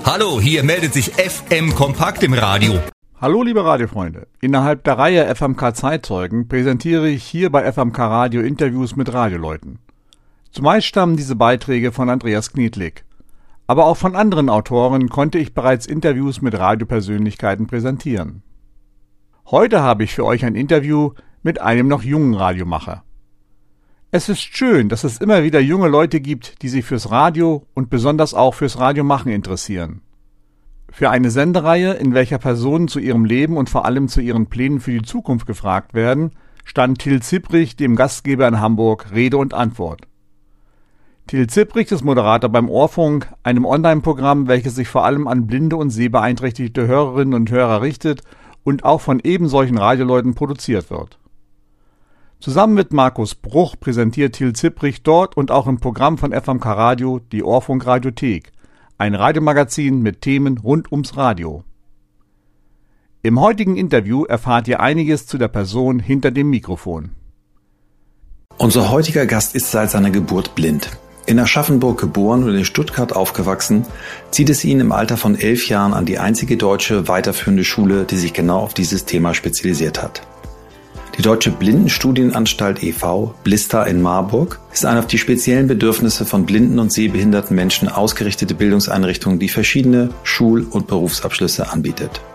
Hallo, hier meldet sich FM Kompakt im Radio. Hallo liebe Radiofreunde, innerhalb der Reihe FMK Zeitzeugen präsentiere ich hier bei FMK Radio Interviews mit Radioleuten. Zumeist stammen diese Beiträge von Andreas Knietlig. Aber auch von anderen Autoren konnte ich bereits Interviews mit Radiopersönlichkeiten präsentieren. Heute habe ich für euch ein Interview mit einem noch jungen Radiomacher. Es ist schön, dass es immer wieder junge Leute gibt, die sich fürs Radio und besonders auch fürs Radiomachen interessieren. Für eine Sendereihe, in welcher Personen zu ihrem Leben und vor allem zu ihren Plänen für die Zukunft gefragt werden, stand Till Zipprich dem Gastgeber in Hamburg Rede und Antwort. Till Zipprich ist Moderator beim Ohrfunk, einem Online-Programm, welches sich vor allem an blinde und sehbeeinträchtigte Hörerinnen und Hörer richtet und auch von ebensolchen Radioleuten produziert wird. Zusammen mit Markus Bruch präsentiert Till Zipprich dort und auch im Programm von FMK Radio die Ohrfunk-Radiothek, ein Radiomagazin mit Themen rund ums Radio. Im heutigen Interview erfahrt ihr einiges zu der Person hinter dem Mikrofon. Unser heutiger Gast ist seit seiner Geburt blind. In Aschaffenburg geboren und in Stuttgart aufgewachsen, zieht es ihn im Alter von 11 Jahren an die einzige deutsche weiterführende Schule, die sich genau auf dieses Thema spezialisiert hat. Die Deutsche Blindenstudienanstalt e.V., Blista in Marburg, ist eine auf die speziellen Bedürfnisse von blinden und sehbehinderten Menschen ausgerichtete Bildungseinrichtung, die verschiedene Schul- und Berufsabschlüsse anbietet.